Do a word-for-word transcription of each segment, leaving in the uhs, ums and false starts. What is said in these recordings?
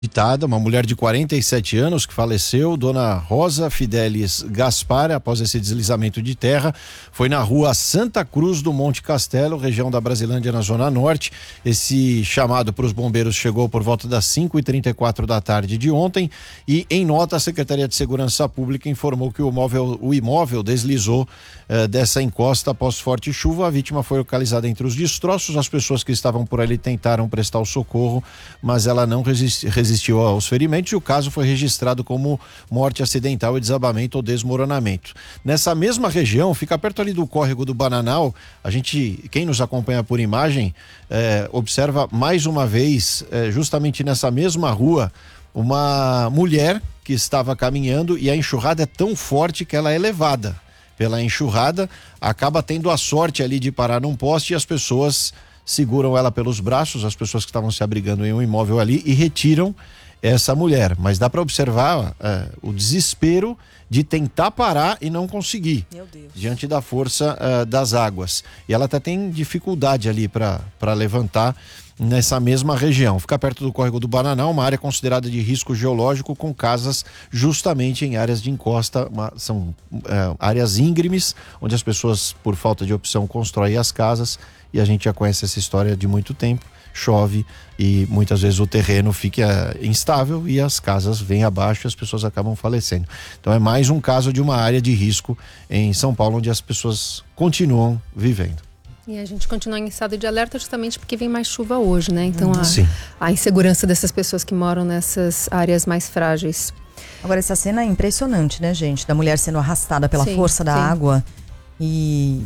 Uma mulher de quarenta e sete anos que faleceu, dona Rosa Fidelis Gaspar, após esse deslizamento de terra, foi na rua Santa Cruz do Monte Castelo, região da Brasilândia, na Zona Norte. Esse chamado para os bombeiros chegou por volta das cinco e trinta e quatro da tarde de ontem e, em nota, a Secretaria de Segurança Pública informou que o imóvel, o imóvel deslizou eh, dessa encosta após forte chuva. A vítima foi localizada entre os destroços. As pessoas que estavam por ali tentaram prestar o socorro, mas ela não resistiu, resistiu resistiu aos ferimentos e o caso foi registrado como morte acidental e desabamento ou desmoronamento. Nessa mesma região, fica perto ali do córrego do Bananal, a gente, quem nos acompanha por imagem, eh, observa mais uma vez, eh, justamente nessa mesma rua, uma mulher que estava caminhando e a enxurrada é tão forte que ela é levada pela enxurrada, acaba tendo a sorte ali de parar num poste e as pessoas seguram ela pelos braços, as pessoas que estavam se abrigando em um imóvel ali, e retiram essa mulher. Mas dá para observar é, o desespero de tentar parar e não conseguir, Meu Deus, diante da força é, das águas. E ela até tem dificuldade ali para para levantar nessa mesma região. Fica perto do córrego do Bananal, uma área considerada de risco geológico, com casas justamente em áreas de encosta, uma, são é, áreas íngremes, onde as pessoas, por falta de opção, constroem as casas. E a gente já conhece essa história de muito tempo. Chove e muitas vezes o terreno fica instável e as casas vêm abaixo e as pessoas acabam falecendo. Então é mais um caso de uma área de risco em São Paulo, onde as pessoas continuam vivendo. E a gente continua em estado de alerta justamente porque vem mais chuva hoje, né? Então a, a insegurança dessas pessoas que moram nessas áreas mais frágeis. Agora, essa cena é impressionante, né, gente? Da mulher sendo arrastada pela sim, força da sim. água e...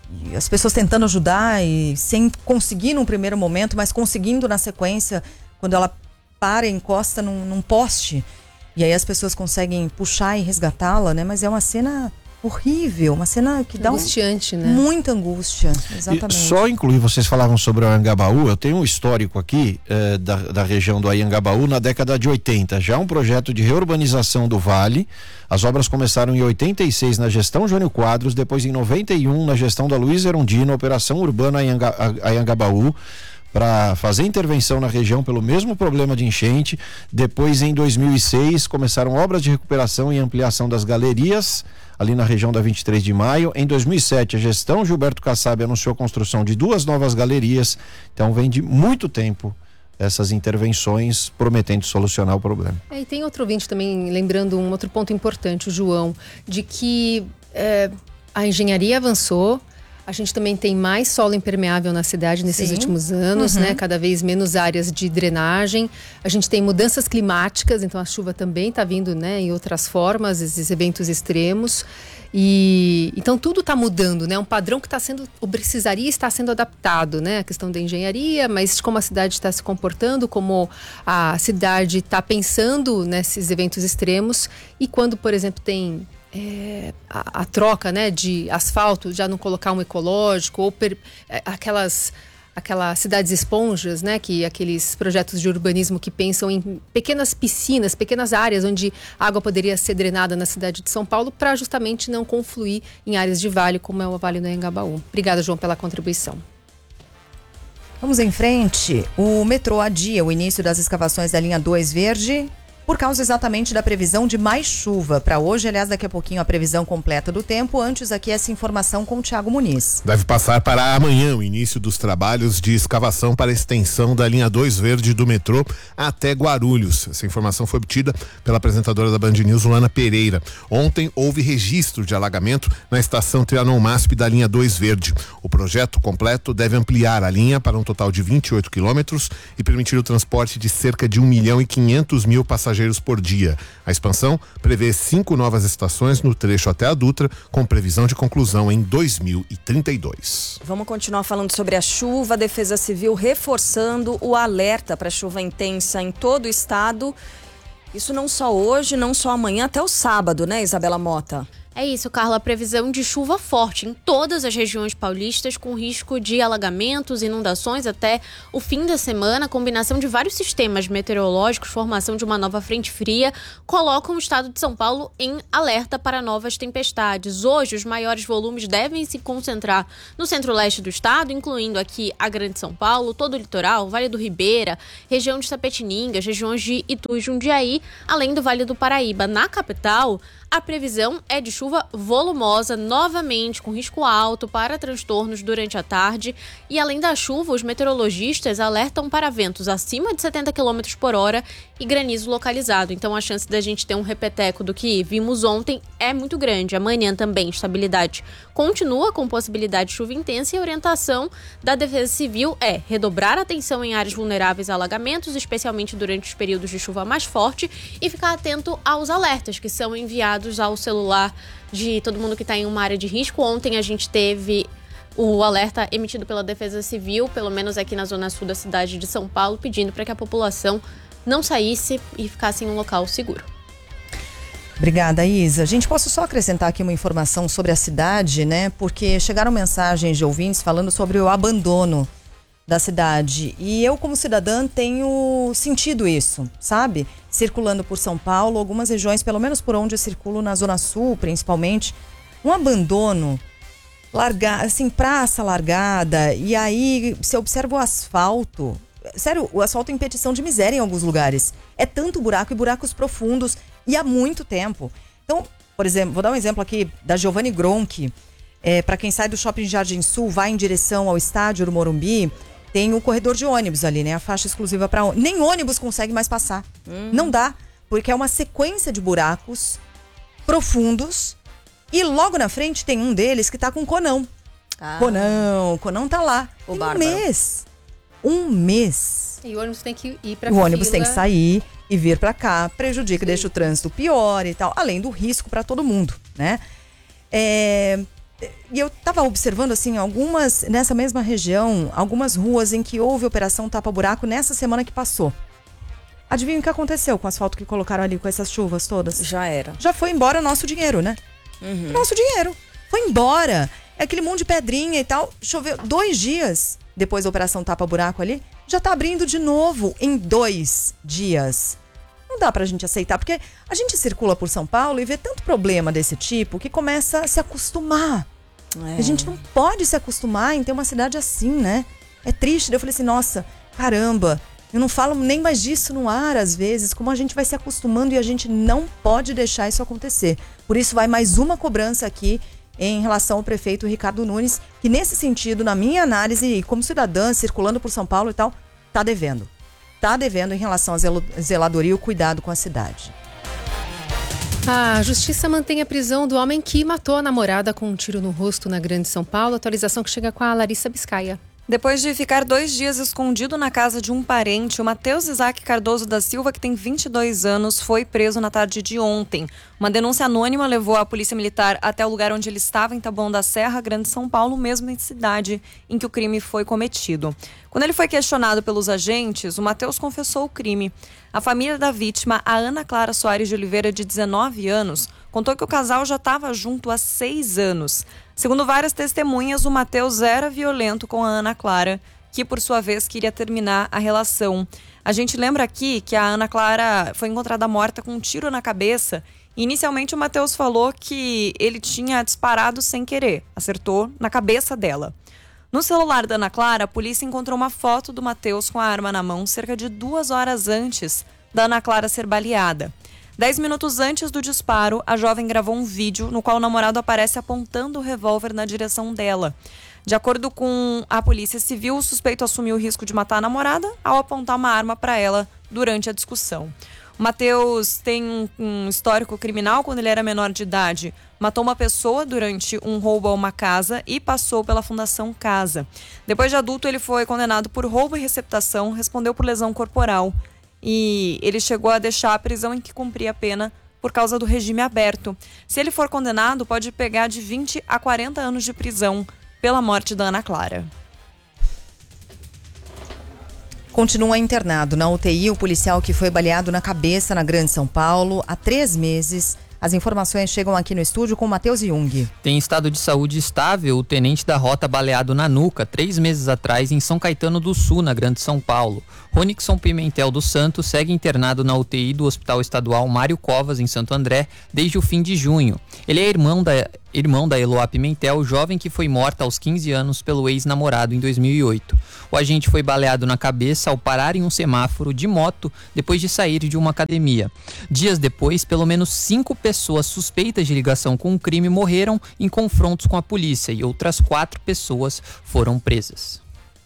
E as pessoas tentando ajudar e sem conseguir num primeiro momento, mas conseguindo na sequência, quando ela para e encosta num, num poste. E aí as pessoas conseguem puxar e resgatá-la, né? Mas é uma cena horrível, uma cena que dá angustiante, um, né? Muita angústia, exatamente. E só incluir, vocês falavam sobre o Anhangabaú, eu tenho um histórico aqui eh, da, da região do Anhangabaú na década de oitenta, já um projeto de reurbanização do Vale. As obras começaram em oitenta e seis na gestão Jânio Quadros, depois em noventa e um na gestão da Luiz Erundina, Operação Urbana Anhanga, Anhangabaú, para fazer intervenção na região pelo mesmo problema de enchente. Depois, em dois mil e seis, começaram obras de recuperação e ampliação das galerias ali na região da vinte e três de maio. Em dois mil e sete, a gestão Gilberto Kassab anunciou a construção de duas novas galerias. Então vem de muito tempo essas intervenções prometendo solucionar o problema. É, e tem outro ouvinte também lembrando um outro ponto importante, o João, de que é, a engenharia avançou. A gente também tem mais solo impermeável na cidade nesses Sim. últimos anos, uhum. né? Cada vez menos áreas de drenagem. A gente tem mudanças climáticas, então a chuva também está vindo, né, em outras formas, esses eventos extremos. E então tudo está mudando, né? Um padrão que está sendo, ou precisaria estar sendo adaptado, né? A questão da engenharia, mas como a cidade está se comportando, como a cidade está pensando nesses eventos extremos. E quando, por exemplo, tem É, a, a troca, né, de asfalto, já não colocar um ecológico ou per, é, aquelas, aquelas cidades esponjas, né, que aqueles projetos de urbanismo que pensam em pequenas piscinas, pequenas áreas onde a água poderia ser drenada na cidade de São Paulo para justamente não confluir em áreas de vale como é o Vale do Anhangabaú. Obrigada, João, pela contribuição. Vamos em frente. O metrô adia o início das escavações da linha dois verde por causa exatamente da previsão de mais chuva para hoje. Aliás, daqui a pouquinho a previsão completa do tempo. Antes aqui essa informação com o Thiago Muniz. Deve passar para amanhã o início dos trabalhos de escavação para a extensão da linha dois verde do metrô até Guarulhos. Essa informação foi obtida pela apresentadora da Band News, Luana Pereira. Ontem houve registro de alagamento na estação Trianon Masp da linha dois verde. O projeto completo deve ampliar a linha para um total de vinte e oito quilômetros e permitir o transporte de cerca de um milhão e quinhentos mil passageiros por dia. A expansão prevê cinco novas estações no trecho até a Dutra, com previsão de conclusão em dois mil e trinta e dois. Vamos continuar falando sobre a chuva. A Defesa Civil reforçando o alerta para chuva intensa em todo o estado. Isso não só hoje, não só amanhã, até o sábado, né, Isabela Mota? É isso, Carla. A previsão de chuva forte em todas as regiões paulistas, com risco de alagamentos, inundações até o fim da semana. A combinação de vários sistemas meteorológicos, formação de uma nova frente fria, colocam o estado de São Paulo em alerta para novas tempestades. Hoje, os maiores volumes devem se concentrar no centro-leste do estado, incluindo aqui a Grande São Paulo, todo o litoral, Vale do Ribeira, região de Tapetininga, regiões de Itu e Jundiaí, além do Vale do Paraíba. Na capital, a previsão é de chuva volumosa, novamente com risco alto para transtornos durante a tarde. E além da chuva, os meteorologistas alertam para ventos acima de setenta quilômetros por hora e granizo localizado. Então a chance da gente ter um repeteco do que vimos ontem é muito grande. Amanhã também estabilidade continua com possibilidade de chuva intensa, e a orientação da Defesa Civil é redobrar a atenção em áreas vulneráveis a alagamentos, especialmente durante os períodos de chuva mais forte, e ficar atento aos alertas que são enviados ao celular de todo mundo que está em uma área de risco. Ontem a gente teve o alerta emitido pela Defesa Civil, pelo menos aqui na zona sul da cidade de São Paulo, pedindo para que a população não saísse e ficasse em um local seguro. Obrigada, Isa. Gente, posso só acrescentar aqui uma informação sobre a cidade, né? Porque chegaram mensagens de ouvintes falando sobre o abandono da cidade. E eu, como cidadã, tenho sentido isso, sabe? Circulando por São Paulo, algumas regiões, pelo menos por onde eu circulo, na Zona Sul, principalmente, um abandono, larga, assim, praça largada, e aí você observa o asfalto. Sério, o asfalto em petição de miséria em alguns lugares. É tanto buraco e buracos profundos, e há muito tempo. Então, por exemplo, vou dar um exemplo aqui da Giovanni Gronchi. É, para quem sai do Shopping Jardim Sul, vai em direção ao estádio do Morumbi, tem o corredor de ônibus ali, né? A faixa exclusiva para ônibus. Nem ônibus consegue mais passar. Hum. Não dá, porque é uma sequência de buracos profundos, e logo na frente tem um deles que tá com conão. Ah. Conão, conão tá lá. O tem um mês. Um mês. E o ônibus tem que ir pra O fila. ônibus tem que sair e vir para cá, prejudica, Sim. deixa o trânsito pior e tal, além do risco para todo mundo, né? É... E eu tava observando, assim, algumas, nessa mesma região, algumas ruas em que houve operação tapa-buraco nessa semana que passou. Adivinha o que aconteceu com o asfalto que colocaram ali com essas chuvas todas? Já era. Já foi embora nosso dinheiro, né? Uhum. Nosso dinheiro. Foi embora. É aquele monte de pedrinha e tal. Choveu dois dias depois da operação tapa-buraco ali. Já tá abrindo de novo em dois dias. Não dá pra gente aceitar, porque a gente circula por São Paulo e vê tanto problema desse tipo que começa a se acostumar. É. A gente não pode se acostumar em ter uma cidade assim, né? É triste. Eu falei assim, nossa, caramba, eu não falo nem mais disso no ar às vezes, como a gente vai se acostumando, e a gente não pode deixar isso acontecer. Por isso vai mais uma cobrança aqui em relação ao prefeito Ricardo Nunes, que nesse sentido, na minha análise, como cidadã circulando por São Paulo e tal, tá devendo. Tá devendo em relação à zeladoria e o cuidado com a cidade. A justiça mantém a prisão do homem que matou a namorada com um tiro no rosto na Grande São Paulo. Atualização que chega com a Larissa Biscaia. Depois de ficar dois dias escondido na casa de um parente, o Matheus Isaac Cardoso da Silva, que tem vinte e dois anos, foi preso na tarde de ontem. Uma denúncia anônima levou a polícia militar até o lugar onde ele estava, em Taboão da Serra, Grande São Paulo, mesma cidade em que o crime foi cometido. Quando ele foi questionado pelos agentes, o Matheus confessou o crime. A família da vítima, a Ana Clara Soares de Oliveira, de dezenove anos, contou que o casal já estava junto há seis anos. Segundo várias testemunhas, o Matheus era violento com a Ana Clara, que por sua vez queria terminar a relação. A gente lembra aqui que a Ana Clara foi encontrada morta com um tiro na cabeça. Inicialmente o Matheus falou que ele tinha disparado sem querer, acertou na cabeça dela. No celular da Ana Clara, a polícia encontrou uma foto do Matheus com a arma na mão cerca de duas horas antes da Ana Clara ser baleada. Dez minutos antes do disparo, a jovem gravou um vídeo no qual o namorado aparece apontando o revólver na direção dela. De acordo com a Polícia Civil, o suspeito assumiu o risco de matar a namorada ao apontar uma arma para ela durante a discussão. O Matheus tem um, um histórico criminal. Quando ele era menor de idade, matou uma pessoa durante um roubo a uma casa e passou pela Fundação Casa. Depois de adulto, ele foi condenado por roubo e receptação, respondeu por lesão corporal. E ele chegou a deixar a prisão em que cumpria a pena por causa do regime aberto. Se ele for condenado, pode pegar de vinte a quarenta anos de prisão pela morte da Ana Clara. Continua internado na U T I o policial que foi baleado na cabeça na Grande São Paulo há três meses As informações chegam aqui no estúdio com o Matheus Jung. Tem estado de saúde estável o tenente da rota baleado na nuca, três meses atrás, em São Caetano do Sul, na Grande São Paulo. Ronixon Pimentel dos Santos segue internado na U T I do Hospital Estadual Mário Covas, em Santo André, desde o fim de junho. Ele é irmão da, irmão da Eloá Pimentel, jovem que foi morta aos quinze anos pelo ex-namorado em dois mil e oito. O agente foi baleado na cabeça ao parar em um semáforo de moto depois de sair de uma academia. Dias depois, pelo menos cinco pessoas suspeitas de ligação com o crime morreram em confrontos com a polícia e outras quatro pessoas foram presas.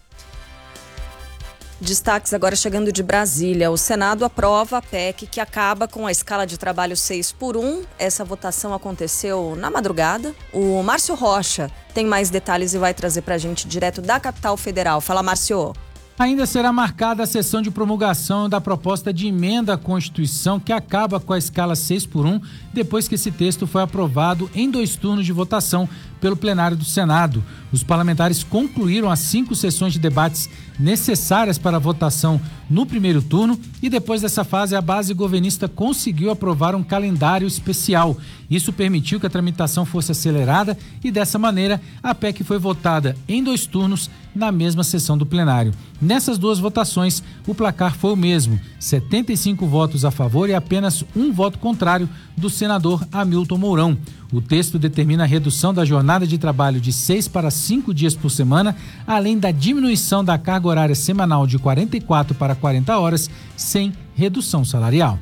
Destaques agora chegando de Brasília. O Senado aprova a P E C que acaba com a escala de trabalho seis por um. Essa votação aconteceu na madrugada. O Márcio Rocha tem mais detalhes e vai trazer pra gente direto da capital federal. Fala, Márcio. Ainda será marcada a sessão de promulgação da proposta de emenda à Constituição que acaba com a escala seis por um, depois que esse texto foi aprovado em dois turnos de votação pelo plenário do Senado. Os parlamentares concluíram as cinco sessões de debates necessárias para a votação no primeiro turno e depois dessa fase a base governista conseguiu aprovar um calendário especial. Isso permitiu que a tramitação fosse acelerada e dessa maneira a P E C foi votada em dois turnos na mesma sessão do plenário. Nessas duas votações, o placar foi o mesmo, setenta e cinco votos a favor e apenas um voto contrário do senador Hamilton Mourão. O texto determina a redução da jornada de trabalho de seis para cinco dias por semana, além da diminuição da carga horária semanal de quarenta e quatro para quarenta horas, sem redução salarial.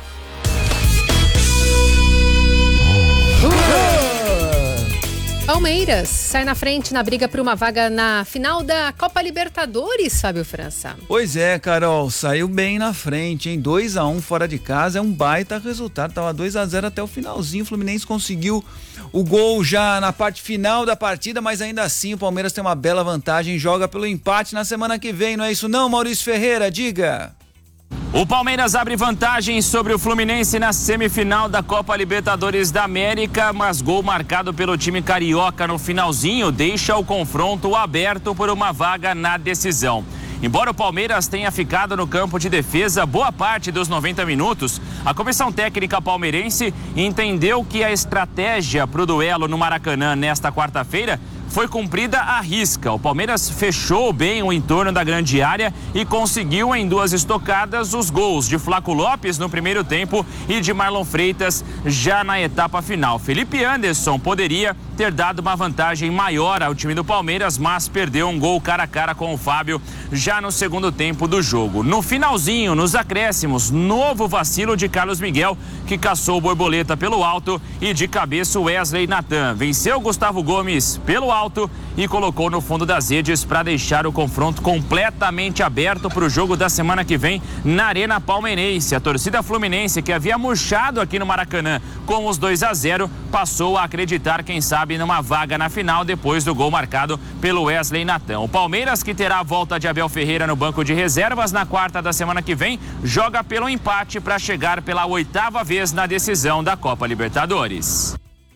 Palmeiras sai na frente na briga por uma vaga na final da Copa Libertadores, Fábio França. Pois é, Carol, saiu bem na frente, hein? dois a um fora de casa, é um baita resultado, tava dois a zero até o finalzinho, o Fluminense conseguiu o gol já na parte final da partida, mas ainda assim o Palmeiras tem uma bela vantagem e joga pelo empate na semana que vem, não é isso não, Maurício Ferreira? Diga! O Palmeiras abre vantagem sobre o Fluminense na semifinal da Copa Libertadores da América, mas gol marcado pelo time carioca no finalzinho deixa o confronto aberto por uma vaga na decisão. Embora o Palmeiras tenha ficado no campo de defesa boa parte dos noventa minutos, a comissão técnica palmeirense entendeu que a estratégia para o duelo no Maracanã nesta quarta-feira foi cumprida à risca. O Palmeiras fechou bem o entorno da grande área e conseguiu em duas estocadas os gols de Flaco Lopes no primeiro tempo e de Marlon Freitas já na etapa final. Felipe Anderson poderia ter dado uma vantagem maior ao time do Palmeiras, mas perdeu um gol cara a cara com o Fábio já no segundo tempo do jogo. No finalzinho, nos acréscimos, novo vacilo de Carlos Miguel, que caçou o borboleta pelo alto e de cabeça o Wesley Natan. Venceu Gustavo Gomes pelo alto alto e colocou no fundo das redes para deixar o confronto completamente aberto para o jogo da semana que vem na Arena Palmeirense. A torcida fluminense, que havia murchado aqui no Maracanã com os dois a zero, passou a acreditar, quem sabe, numa vaga na final depois do gol marcado pelo Wesley Natan. O Palmeiras, que terá a volta de Abel Ferreira no banco de reservas na quarta da semana que vem, joga pelo empate para chegar pela oitava vez na decisão da Copa Libertadores.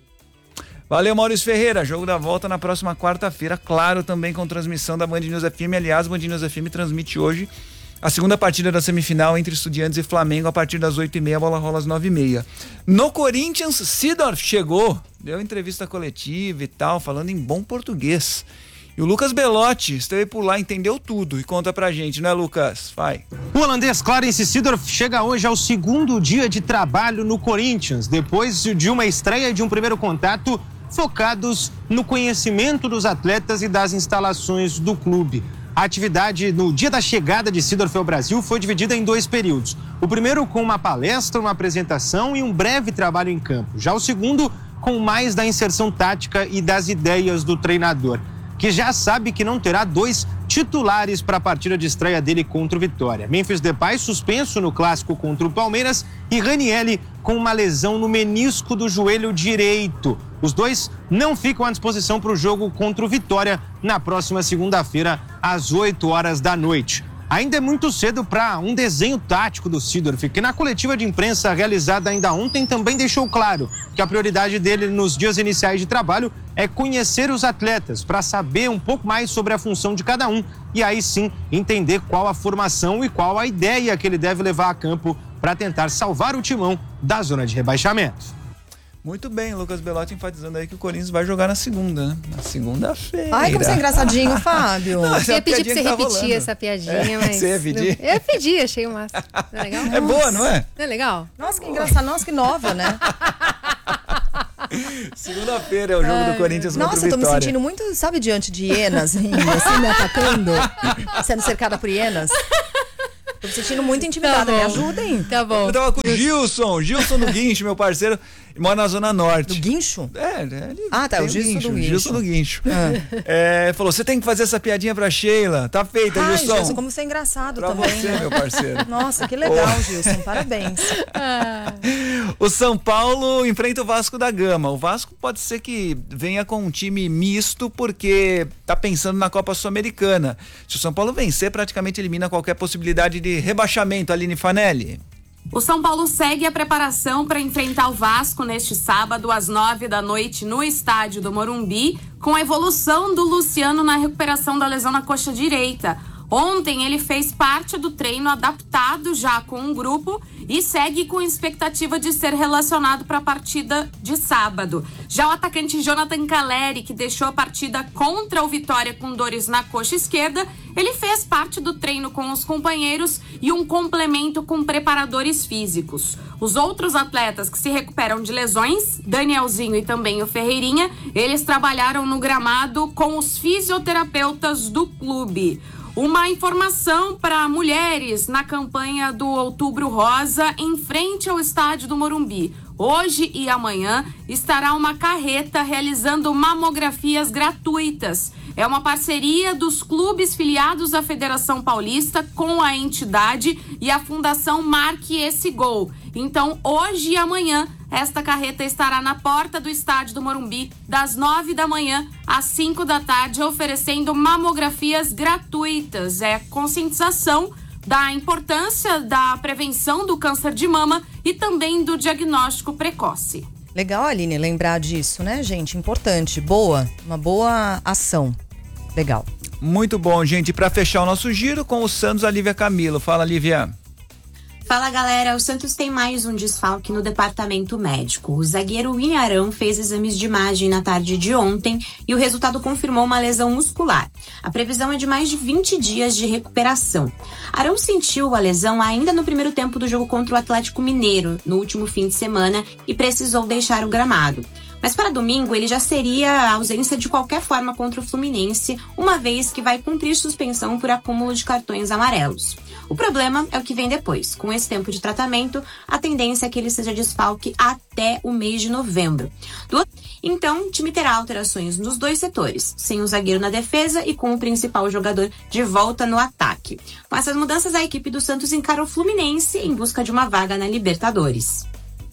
Valeu, Maurício Ferreira. Jogo da volta na próxima quarta-feira, claro, também com transmissão da Band News F M. Aliás, Band News F M transmite hoje a segunda partida da semifinal entre Estudiantes e Flamengo a partir das oito e meia, a bola rola às nove e meia. No Corinthians, Seedorf chegou, deu entrevista coletiva e tal, falando em bom português. E o Lucas Belotti esteve por lá, entendeu tudo e conta pra gente, né, Lucas? Vai. O holandês Clarence Seedorf chega hoje ao segundo dia de trabalho no Corinthians, depois de uma estreia de um primeiro contato focados no conhecimento dos atletas e das instalações do clube. A atividade no dia da chegada de Seedorf ao Brasil foi dividida em dois períodos. O primeiro com uma palestra, uma apresentação e um breve trabalho em campo. Já o segundo com mais da inserção tática e das ideias do treinador, que já sabe que não terá dois titulares para a partida de estreia dele contra o Vitória. Memphis Depay suspenso no clássico contra o Palmeiras e Ranieri com uma lesão no menisco do joelho direito. Os dois não ficam à disposição para o jogo contra o Vitória na próxima segunda-feira, às oito horas da noite. Ainda é muito cedo para um desenho tático do Seedorf, que na coletiva de imprensa realizada ainda ontem também deixou claro que a prioridade dele nos dias iniciais de trabalho é conhecer os atletas para saber um pouco mais sobre a função de cada um e aí sim entender qual a formação e qual a ideia que ele deve levar a campo para tentar salvar o Timão da zona de rebaixamento. Muito bem, Lucas Belotti enfatizando aí que o Corinthians vai jogar na segunda, né? Na segunda-feira. Ai, como você é engraçadinho, Fábio. Não, eu ia pedir pra você tá repetir rolando. essa piadinha, É, mas... você ia pedir? Eu ia pedir, achei massa. Não é legal? É boa, não é? Não é legal? Nossa, que engraçado. Nossa, que nova, né? Segunda-feira é o jogo Ai, do Corinthians contra o Nossa, eu tô me Vitória. sentindo muito, sabe, diante de hienas, rindo, assim, me atacando, sendo cercada por hienas. Tô me sentindo muito intimidada, Tá me ajudem. Tá bom. Eu tava com o Gilson, Gilson do Guincho, meu parceiro, mora na Zona Norte. Do Guincho? É, ele Ah, tá, tem o Gilson do Guincho. Gilson do Guincho. É, falou, você tem que fazer essa piadinha pra Sheila. Tá feita, Ai, Gilson. Gilson, como você é engraçado Pra também, você, né? meu parceiro. Nossa, que legal, Gilson, parabéns. O São Paulo enfrenta o Vasco da Gama. O Vasco pode ser que venha com um time misto porque tá pensando na Copa Sul-Americana. Se o São Paulo vencer, praticamente elimina qualquer possibilidade de rebaixamento, Aline Fanelli. O São Paulo segue a preparação para enfrentar o Vasco neste sábado às nove da noite no estádio do Morumbi, com a evolução do Luciano na recuperação da lesão na coxa direita. Ontem ele fez parte do treino adaptado já com um grupo e segue com expectativa de ser relacionado para a partida de sábado. Já o atacante Jonathan Calleri, que deixou a partida contra o Vitória com dores na coxa esquerda, ele fez parte do treino com os companheiros e um complemento com preparadores físicos. Os outros atletas que se recuperam de lesões, Danielzinho e também o Ferreirinha, eles trabalharam no gramado com os fisioterapeutas do clube. Uma informação para mulheres na campanha do Outubro Rosa em frente ao estádio do Morumbi. Hoje e amanhã estará uma carreta realizando mamografias gratuitas. É uma parceria dos clubes filiados à Federação Paulista com a entidade e a Fundação Marque Esse Gol. Então, hoje e amanhã, esta carreta estará na porta do estádio do Morumbi, das nove da manhã às cinco da tarde, oferecendo mamografias gratuitas. É conscientização da importância da prevenção do câncer de mama e também do diagnóstico precoce. Legal, Aline, lembrar disso, né, gente? Importante, boa, uma boa ação. Legal. Muito bom, gente. Para fechar o nosso giro com o Santos, a Lívia Camilo. Fala, Lívia. Fala, galera, o Santos tem mais um desfalque no departamento médico. O zagueiro William Arão fez exames de imagem na tarde de ontem e o resultado confirmou uma lesão muscular. A previsão é de mais de vinte dias de recuperação. Arão sentiu a lesão ainda no primeiro tempo do jogo contra o Atlético Mineiro, no último fim de semana, e precisou deixar o gramado. Mas para domingo ele já seria a ausência de qualquer forma contra o Fluminense, uma vez que vai cumprir suspensão por acúmulo de cartões amarelos. O problema é o que vem depois. Com esse tempo de tratamento, a tendência é que ele seja desfalque até o mês de novembro. Do... Então, o time terá alterações nos dois setores, sem o zagueiro na defesa e com o principal jogador de volta no ataque. Com essas mudanças, a equipe do Santos encara o Fluminense em busca de uma vaga na Libertadores.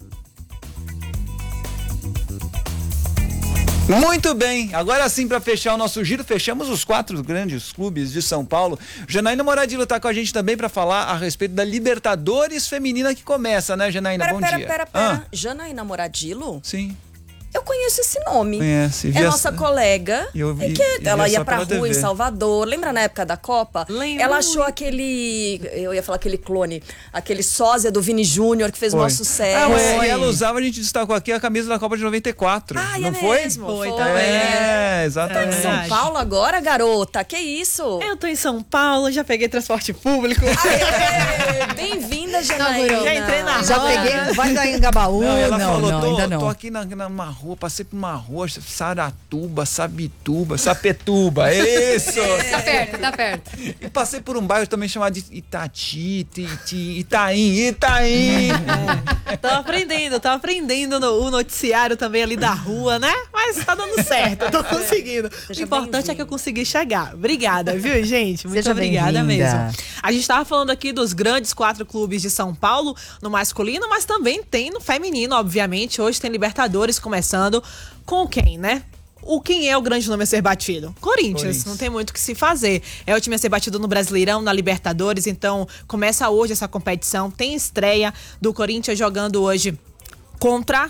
Muito bem, agora sim, para fechar o nosso giro, fechamos os quatro grandes clubes de São Paulo. Janaína Moradilo está com a gente também para falar a respeito da Libertadores Feminina que começa, né, Janaína? Pera, Bom pera, dia. Pera, pera, Ah. Janaína Moradilo? Sim. Eu conheço esse nome. Conhece, É vi nossa essa- colega. Eu vi- é que eu vi ela só ia pra pela rua T V. em Salvador. Lembra na época da Copa? Lembro Ela achou muito. aquele. Eu ia falar aquele clone. Aquele sósia do Vini Júnior que fez o Foi. maior sucesso. Ah, mas ela usava, a gente destacou aqui a camisa da Copa de noventa e quatro. Ah, não é foi? mesmo? Foi, Foi. também. É, Tá exatamente. em São Paulo agora, garota? Que isso? Eu tô em São Paulo, já peguei transporte público. Aê, Bem-vinda, Janaína. Já entrei na Já roda. peguei, vai dar Engabaú? Não, ela não, falou, não, tô, ainda não. tô aqui na, numa rua, passei por uma rua, Saratuba, Sabituba, Sapetuba, isso! Tá perto, tá perto. E passei por um bairro também chamado de Itati, Iti, Iti, Itaim, Itaim! Tô aprendendo, tô aprendendo no, o noticiário também ali da rua, né? Mas tá dando certo, eu tô conseguindo. Seja o importante bem-vindo. é que eu consegui chegar. Obrigada, viu, gente? Muito Seja obrigada bem-vinda. mesmo. A gente tava falando aqui dos grandes quatro clubes de São Paulo no masculino, mas também tem no feminino, obviamente. Hoje tem Libertadores começando com quem, né? O quem é o grande nome a ser batido? Corinthians, Corinthians. não tem muito o que se fazer. É o time a ser batido no Brasileirão, na Libertadores, então começa hoje essa competição. Tem estreia do Corinthians jogando hoje contra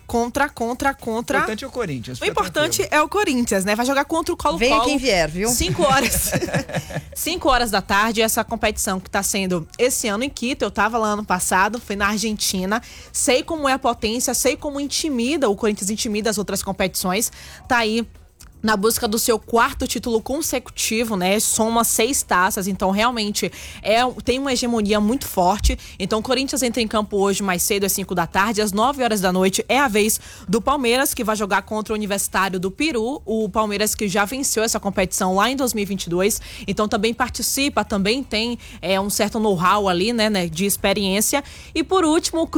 contra, contra, contra. O importante é o Corinthians. O importante tranquilo. é o Corinthians, né? Vai jogar contra o Colo-Colo. Venha quem vier, viu? Cinco horas. Cinco horas da tarde, essa competição que tá sendo esse ano em Quito. Eu tava lá ano passado, fui na Argentina. Sei como é a potência, sei como intimida, o Corinthians intimida as outras competições. Tá aí na busca do seu quarto título consecutivo, né? Soma seis taças, então realmente é, tem uma hegemonia muito forte. Então o Corinthians entra em campo hoje mais cedo, às cinco da tarde, às nove horas da noite é a vez do Palmeiras, que vai jogar contra o Universitário do Peru. O Palmeiras que já venceu essa competição lá em dois mil e vinte e dois, então também participa, também tem é, um certo know-how ali, né, né, de experiência. E por último, o